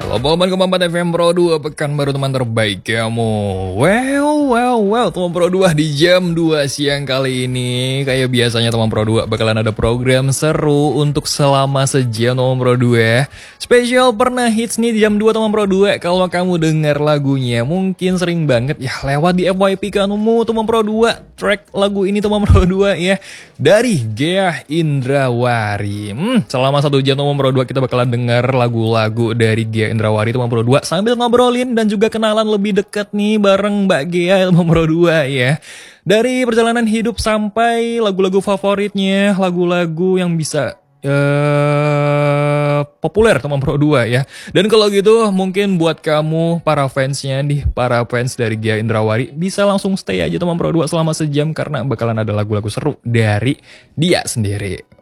Lomba Keempat FM Pro 2 pekan baru teman terbaik kamu. Well, teman Pro 2 di jam 2 siang kali ini. Kayak biasanya teman Pro 2 bakalan ada program seru untuk selama sejam teman Pro 2. Spesial pernah hits nih di jam 2 teman Pro 2. Kalau kamu dengar lagunya mungkin sering banget ya lewat di FYP kamu teman Pro 2. Track lagu ini teman Pro 2 ya. Dari Ghea Indrawari. Selama 1 jam teman Pro 2 kita bakalan dengar lagu-lagu dari Ghea Indrawari teman Pro 2 sambil ngobrolin dan juga kenalan lebih dekat nih bareng Mbak Ghea teman Pro 2 ya. Dari perjalanan hidup sampai lagu-lagu favoritnya, lagu-lagu yang bisa populer teman Pro 2 ya. Dan kalau gitu mungkin buat kamu para fansnya nih, para fans dari Ghea Indrawari bisa langsung stay aja teman Pro 2 selama sejam karena bakalan ada lagu-lagu seru dari dia sendiri.